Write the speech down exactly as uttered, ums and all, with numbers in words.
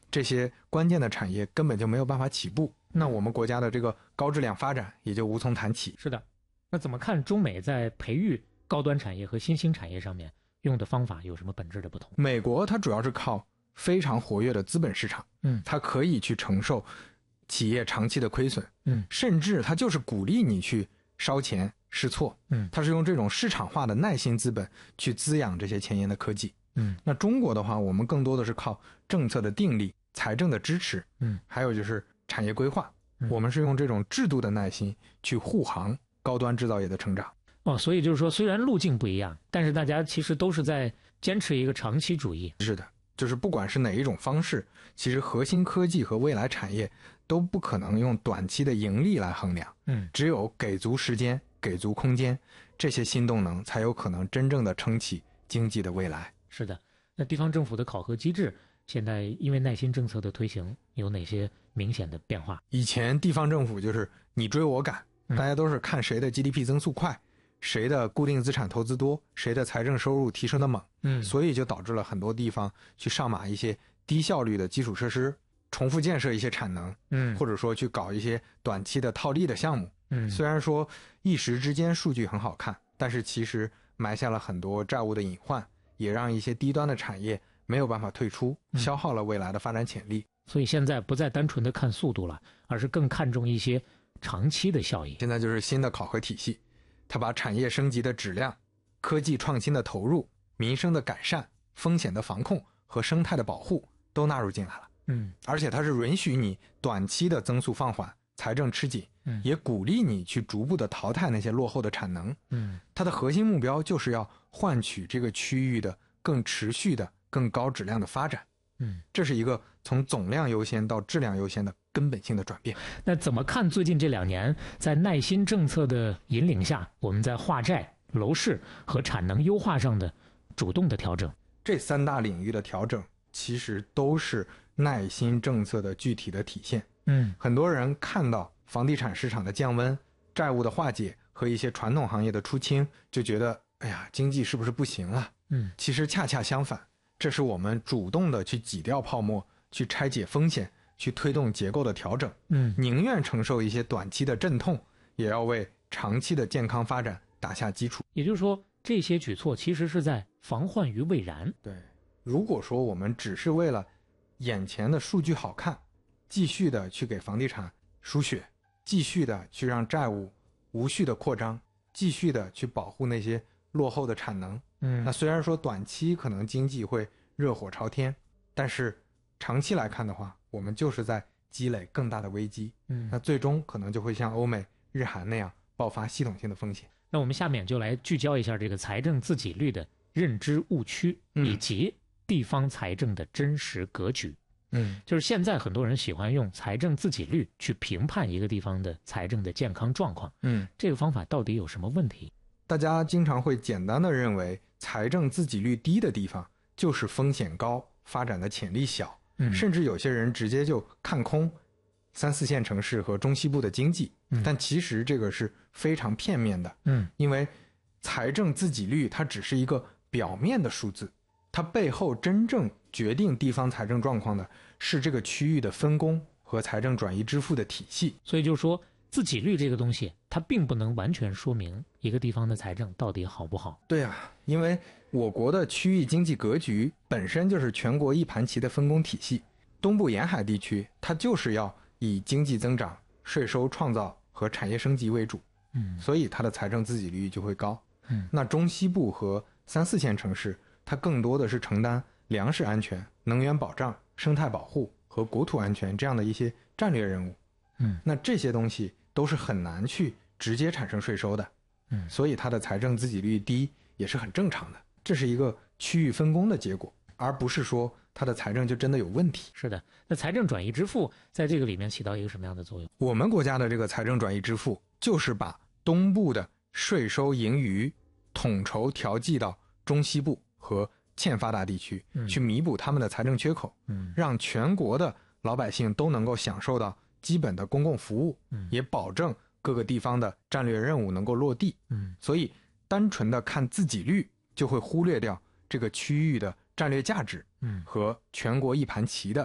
这些关键的产业根本就没有办法起步，那我们国家的这个高质量发展也就无从谈起。 是的，那怎么看中美在培育高端产业和新兴产业上面用的方法有什么本质的不同？ 美国它主要是靠非常活跃的资本市场， 嗯， 它可以去承受企业长期的亏损， 嗯， 甚至它就是鼓励你去烧钱试错， 嗯， 它是用这种市场化的耐心资本去滋养这些前沿的科技。 嗯， 那中国的话，我们更多的是靠政策的定力、财政的支持， 嗯， 还有就是产业规划， 嗯， 我们是用这种制度的耐心去护航高端制造业的成长。 哦，所以就是说，虽然路径不一样，但是大家其实都是在坚持一个长期主义。 是的，就是不管是哪一种方式，其实核心科技和未来产业都不可能用短期的盈利来衡量， 嗯， 只有给足时间、给足空间，这些新动能才有可能真正的撑起经济的未来。 是的，那地方政府的考核机制现在因为耐心政策的推行有哪些明显的变化？ 以前地方政府就是你追我赶，大家都是看谁的 G D P 增速快，谁的固定资产投资多，谁的财政收入提升的猛， 嗯， 所以就导致了很多地方去上马一些低效率的基础设施，重复建设一些产能， 嗯， 或者说去搞一些短期的套利的项目， 嗯， 虽然说一时之间数据很好看，但是其实埋下了很多债务的隐患，也让一些低端的产业没有办法退出，消耗了未来的发展潜力。 所以现在不再单纯的看速度了，而是更看重一些长期的效益。 现在就是新的考核体系，它把产业升级的质量、科技创新的投入、民生的改善、风险的防控和生态的保护都纳入进来了。 嗯， 而且它是允许你短期的增速放缓，财政吃紧， 嗯， 也鼓励你去逐步的淘汰那些落后的产能。 嗯， 它的核心目标就是要换取这个区域的更持续的、更高质量的发展。 嗯， 这是一个从总量优先到质量优先的根本性的转变。 那怎么看最近这两年在耐心政策的引领下，我们在化债、楼市和产能优化上的主动的调整？ 这三大领域的调整其实都是耐心政策的具体的体现。 嗯， 很多人看到房地产市场的降温、债务的化解和一些传统行业的出清，就觉得哎呀，经济是不是不行了？ 嗯， 其实恰恰相反，这是我们主动的去挤掉泡沫，去拆解风险，去推动结构的调整。 嗯， 宁愿承受一些短期的阵痛，也要为长期的健康发展打下基础。 也就是说，这些举措其实是在防患于未然。 对，如果说我们只是为了眼前的数据好看，继续的去给房地产输血，继续的去让债务无序的扩张，继续的去保护那些落后的产能， 嗯， 那虽然说短期可能经济会热火朝天，但是长期来看的话，我们就是在积累更大的危机。 嗯， 那最终可能就会像欧美、日韩那样爆发系统性的风险。 那我们下面就来聚焦一下这个财政自给率的认知误区，以及地方财政的真实格局。 嗯， 就是现在很多人喜欢用财政自给率去评判一个地方的财政的健康状况。 嗯， 这个方法到底有什么问题？ 大家经常会简单的认为财政自给率低的地方就是风险高，发展的潜力小， 嗯， 甚至有些人直接就看空三四线城市和中西部的经济。 嗯， 但其实这个是非常片面的。 嗯， 因为财政自给率它只是一个表面的数字，它背后真正决定地方财政状况的是这个区域的分工和财政转移支付的体系。 所以就是说，自给率这个东西它并不能完全说明一个地方的财政到底好不好。 对啊，因为我国的区域经济格局本身就是全国一盘棋的分工体系，东部沿海地区它就是要以经济增长、税收创造和产业升级为主， 嗯， 所以它的财政自给率就会高。 嗯， 那中西部和三四线城市它更多的是承担粮食安全、能源保障、生态保护和国土安全这样的一些战略任务。 嗯， 那这些东西都是很难去直接产生税收的。 嗯， 所以它的财政自给率低也是很正常的，这是一个区域分工的结果，而不是说它的财政就真的有问题。 是的，那财政转移支付在这个里面起到一个什么样的作用？ 我们国家的这个财政转移支付就是把东部的税收盈余统筹调剂到中西部和欠发达地区， 嗯， 去弥补他们的财政缺口， 嗯， 让全国的老百姓都能够享受到基本的公共服务， 嗯， 也保证各个地方的战略任务能够落地。 嗯， 所以单纯的看自给率就会忽略掉这个区域的战略价值， 嗯， 和全国一盘棋的